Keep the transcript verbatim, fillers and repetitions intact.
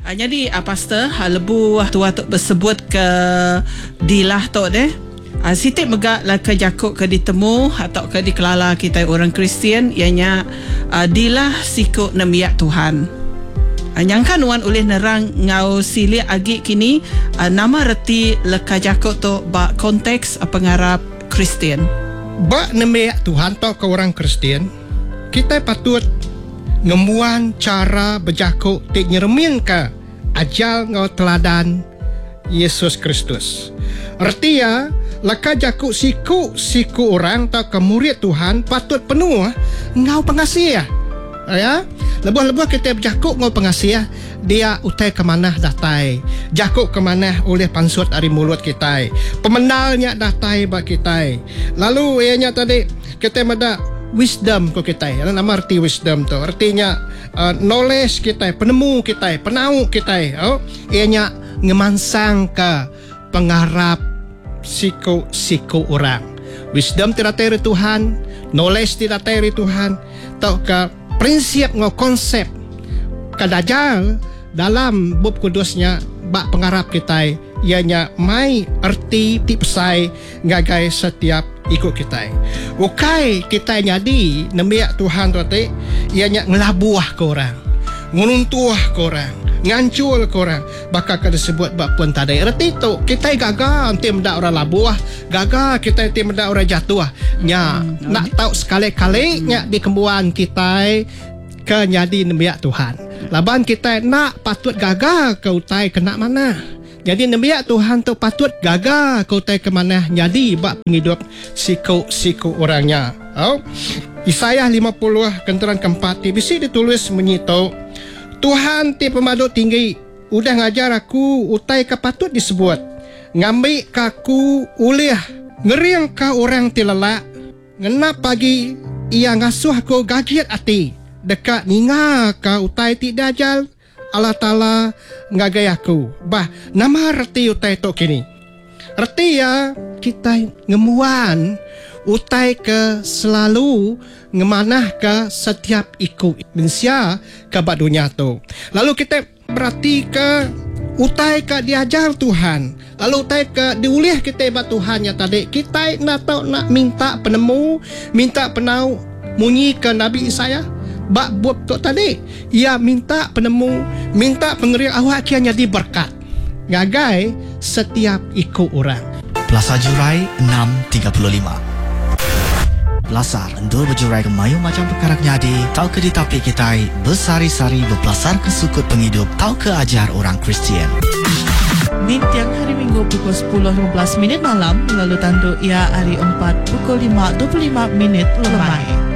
Uh, jadi uh, pastor uh, lebu tua tu bersebut ke dilah tu deh. Uh, sitik megak lah ke jakuk ke ditemu atau ke dikelala kita orang Kristian ianya uh, dilah siku nemiak Tuhan. Uh, nyangka nuan oleh nerang ngau sili agi kini uh, nama reti leka jakuk tu ba konteks uh, pengarap Kristian. Ba nemiak Tuhan tu ke orang Kristian, kita patut ngemuan cara berjakuk tik nyeremin ke ajal ngau teladan Yesus Kristus. Artinya laka jakuk siku siku orang tak ke murid Tuhan patut penuh ngau pengasih ya. Lebuh-lebuh kita berjakuk ngau pengasih dia utai ke mana datai, jakuk ke mana oleh pansut dari mulut kita, pemenalnya datai bak kita. Lalu ianya tadi kita mada wisdom ko kita, nama arti wisdom tu artinya uh, knowledge kita, penemu kita, penau kita, oh ianya ngemansang ke pengharap siku-siku orang. Wisdom tidak dari Tuhan, knowledge tidak dari Tuhan, tau ke prinsip ngau konsep kadajal dalam bab kudusnya bak pengharap kita ianya mai arti tipsai ngagai setiap ikut kita. Ukai kita nyadi nemiak Tuhan tu te ianya ngelabuah ke orang, ngununtuah ke orang, ngancul ke orang, bakal kada sebut bak pun tadai. Erti tu kita gagal nanti mendak orang labuah, gagal kita nanti mendak orang jatuh. Nya hmm, nak tahu sekali-kali nya di kembuan kita ke nyadi nemiak Tuhan. Laban kita nak patut gagal ke utai kena mana. Jadi nemiak Tuhan tu patut gagal kau tai ke mana jadi bak penghidup siku-siku orangnya. Oh. Yesaya lima puluh kenteran keempat bisi ditulis menyito Tuhan ti pemaduk tinggi udah ngajar aku utai ke patut disebut ngambil kaku ulih ngeriang ka orang ti lelak ngenap pagi ia ngasuh ko gagiat ati dekat ninga ka utai ti dajal Allah Ta'ala ngagai aku. Bah, nama reti utai tok kini. Reti ya kita ngemuan utai ke selalu ngemanah ke setiap ikut mensia ke bak dunia tu. Lalu kita berarti ke utai ke diajar Tuhan. Lalu utai ke diulih kita bak Tuhan ya tadi. Kita nak tahu nak minta penemu, minta penau munyi ke Nabi Isaya. Bak buat tu tadi ia minta penemu, minta pengerian awak kianya diberkat ngagai setiap ikut orang. Plaza Jurai enam tiga puluh lima. Belasar endul berjurai ke mayu macam perkara nyadi tau ke ditapi kita bersari-sari berpelasar ke sukut penghidup tau ke ajar orang Kristian. Min tiang hari Minggu pukul sepuluh lima belas minit malam lalu tandu ia hari empat pukul lima dua puluh lima minit lemai.